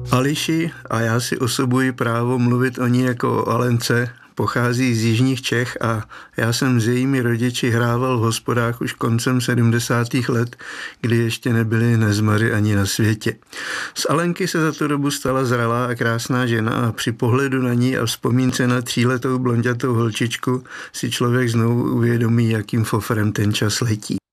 Ališi, a já si osobuji právo mluvit o ní jako o Alence, pochází z jižních Čech a já jsem s jejími rodiči hrával v hospodách už koncem 70. let, kdy ještě nebyly nezmaři ani na světě. Z Alenky se za tu dobu stala zralá a krásná žena a při pohledu na ní a vzpomínce na 3letou blonďatou holčičku si člověk znovu uvědomí, jakým fofrem ten čas letí.